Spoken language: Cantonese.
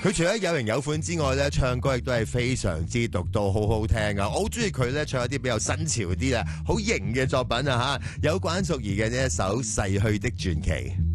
佢除咗有型有款之外咧，唱歌亦都係非常之獨到，好好聽啊！我好中意佢咧唱一啲比較新潮啲啊，好型嘅作品啊吓，有關淑怡嘅呢一首《逝去的傳奇》。